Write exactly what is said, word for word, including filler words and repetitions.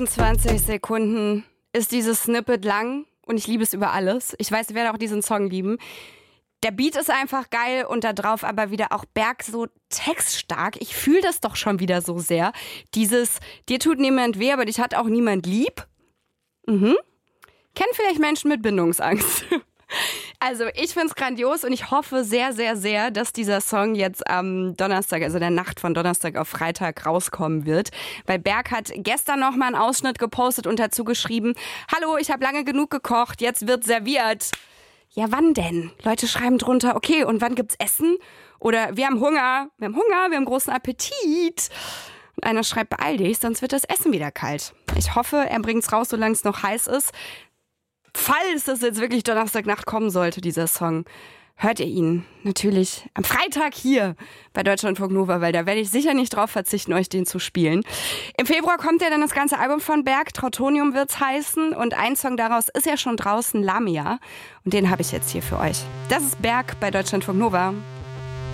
achtundzwanzig Sekunden ist dieses Snippet lang und ich liebe es über alles. Ich weiß, ich werde auch diesen Song lieben. Der Beat ist einfach geil und da drauf aber wieder auch Berg so textstark. Ich fühle das doch schon wieder so sehr. Dieses, dir tut niemand weh, aber dich hat auch niemand lieb. Mhm. Kennen vielleicht Menschen mit Bindungsangst. Also ich find's grandios und ich hoffe sehr, sehr, sehr, dass dieser Song jetzt am Donnerstag, also der Nacht von Donnerstag auf Freitag rauskommen wird. Weil Berg hat gestern noch mal einen Ausschnitt gepostet und dazu geschrieben, hallo, ich habe lange genug gekocht, jetzt wird serviert. Ja, wann denn? Leute schreiben drunter, okay, und wann gibt's Essen? Oder wir haben Hunger, wir haben Hunger, wir haben großen Appetit. Und einer schreibt, beeil dich, sonst wird das Essen wieder kalt. Ich hoffe, er bringt's raus, solange es noch heiß ist. Falls das jetzt wirklich Donnerstagnacht kommen sollte, dieser Song, hört ihr ihn natürlich am Freitag hier bei Deutschlandfunk Nova, weil da werde ich sicher nicht drauf verzichten, euch den zu spielen. Im Februar kommt ja dann das ganze Album von Berg, Trautonium wird's heißen und ein Song daraus ist ja schon draußen, Lamia, und den habe ich jetzt hier für euch. Das ist Berg bei Deutschlandfunk Nova.